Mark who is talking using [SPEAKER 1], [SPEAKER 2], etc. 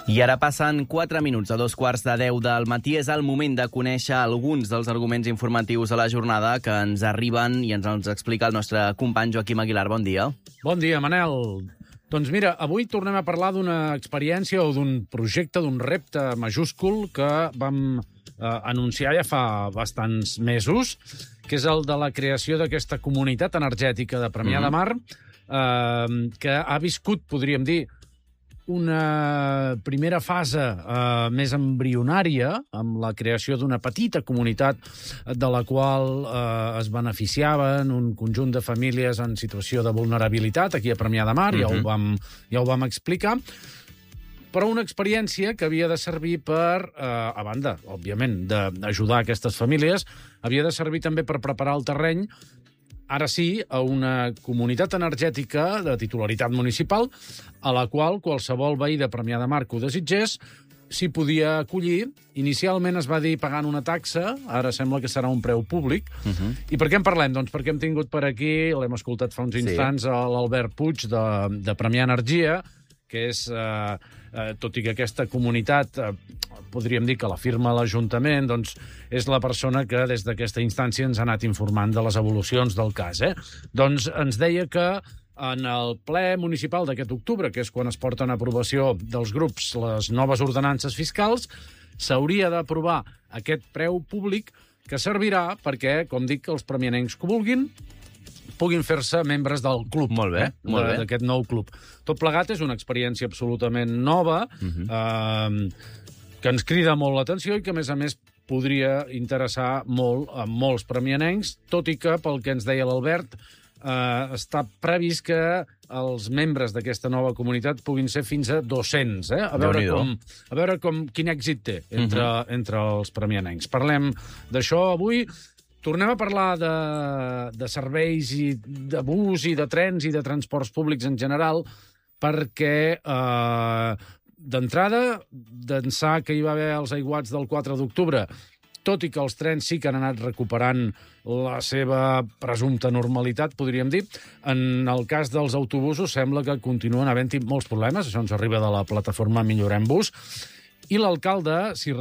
[SPEAKER 1] I ara passen 4 minuts a 2:15 del matí. És el moment de conèixer alguns dels arguments informatius de la jornada que ens arriben i ens els explica el nostre company Joaquim Aguilar. Bon dia.
[SPEAKER 2] Bon dia, Manel. Doncs mira, avui tornem a parlar d'una experiència o d'un projecte, d'un repte majúscul que vam anunciar ja fa bastants mesos, que és el de la creació d'aquesta comunitat energètica de Premià de Mar, que ha viscut, podríem dir, una primera fase més embrionària, amb la creació d'una petita comunitat de la qual es beneficiaven un conjunt de famílies en situació de vulnerabilitat aquí a Premià de Mar, ja ho vam explicar, però una experiència que havia de servir per, a banda, òbviament, d'ajudar aquestes famílies, havia de servir també per preparar el terreny, ara sí, a una comunitat energètica de titularitat municipal, a la qual qualsevol veí de Premià de Mar que ho desitgés s'hi podia acollir. Inicialment es va dir pagant una taxa, ara sembla que serà un preu públic. I per què en parlem? Doncs perquè hem tingut per aquí, l'hem escoltat fa uns instants, l'Albert Puig de Premià Energia, que és, tot i que aquesta comunitat, podríem dir que la firma l'Ajuntament, doncs és la persona que des d'aquesta instància ens ha anat informant de les evolucions del cas. Doncs ens deia que en el ple municipal d'aquest octubre, que és quan es porten a aprovació dels grups les noves ordenances fiscals, s'hauria d'aprovar aquest preu públic que servirà perquè, com dic, els premianencs que vulguin puguin fer-se membres del club.
[SPEAKER 1] Molt bé, molt bé.
[SPEAKER 2] D'aquest nou club. Tot plegat és una experiència absolutament nova, que ens crida molt l'atenció i que, a més, podria interessar molt a molts premianencs, tot i que, pel que ens deia l'Albert, està previst que els membres d'aquesta nova comunitat puguin ser fins a 200. A veure quin èxit té entre els premianencs. Parlem d'això avui. Tornem a parlar de serveis i de bus i de trens i de transports públics en general, perquè, d'entrada, d'ençà que hi va haver els aiguats del 4 d'octubre, tot i que els trens sí que han anat recuperant la seva presumpta normalitat, podríem dir, en el cas dels autobusos sembla que continuen havent-hi molts problemes. Això ens arriba de la plataforma Millorem Bus. I l'alcalde s'hi